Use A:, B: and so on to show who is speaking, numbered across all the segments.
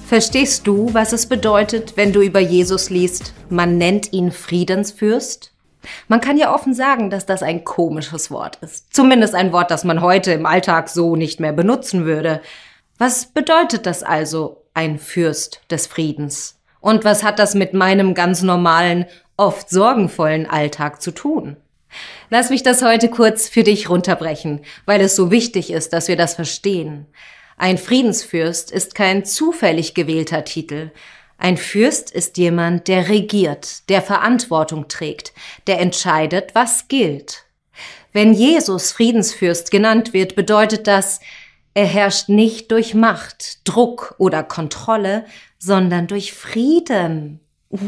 A: Verstehst du, was es bedeutet, wenn du über Jesus liest? Man nennt ihn Friedensfürst. Man kann ja offen sagen, dass das ein komisches Wort ist. Zumindest ein Wort, das man heute im Alltag so nicht mehr benutzen würde. Was bedeutet das also, ein Fürst des Friedens? Und was hat das mit meinem ganz normalen, oft sorgenvollen Alltag zu tun? Lass mich das heute kurz für dich runterbrechen, weil es so wichtig ist, dass wir das verstehen. Ein Friedensfürst ist kein zufällig gewählter Titel. Ein Fürst ist jemand, der regiert, der Verantwortung trägt, der entscheidet, was gilt. Wenn Jesus Friedensfürst genannt wird, bedeutet das, er herrscht nicht durch Macht, Druck oder Kontrolle, sondern durch Frieden.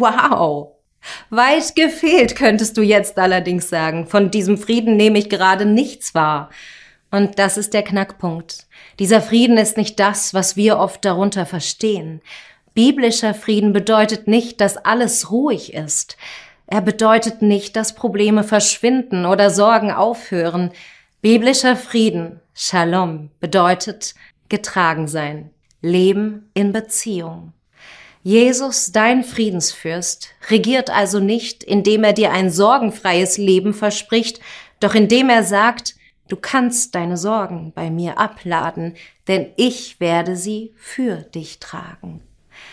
A: Wow! Weit gefehlt, könntest du jetzt allerdings sagen. Von diesem Frieden nehme ich gerade nichts wahr. Und das ist der Knackpunkt. Dieser Frieden ist nicht das, was wir oft darunter verstehen. Biblischer Frieden bedeutet nicht, dass alles ruhig ist. Er bedeutet nicht, dass Probleme verschwinden oder Sorgen aufhören. Biblischer Frieden, Shalom, bedeutet getragen sein, Leben in Beziehung. Jesus, dein Friedensfürst, regiert also nicht, indem er dir ein sorgenfreies Leben verspricht, doch indem er sagt, du kannst deine Sorgen bei mir abladen, denn ich werde sie für dich tragen.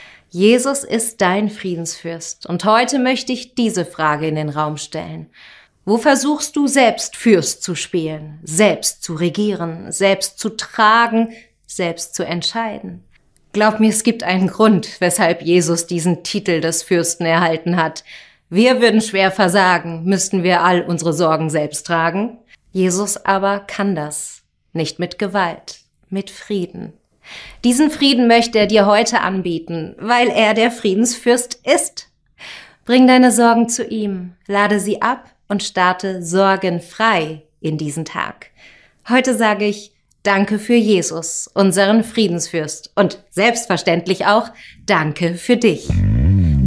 A: Jesus ist dein Friedensfürst und heute möchte ich diese Frage in den Raum stellen. Wo versuchst du selbst Fürst zu spielen, selbst zu regieren, selbst zu tragen, selbst zu entscheiden? Glaub mir, es gibt einen Grund, weshalb Jesus diesen Titel des Fürsten erhalten hat. Wir würden schwer versagen, müssten wir all unsere Sorgen selbst tragen. Jesus aber kann das, nicht mit Gewalt, mit Frieden. Diesen Frieden möchte er dir heute anbieten, weil er der Friedensfürst ist. Bring deine Sorgen zu ihm, lade sie ab und starte sorgenfrei in diesen Tag. Heute sage ich Danke für Jesus, unseren Friedensfürst und selbstverständlich auch Danke für dich.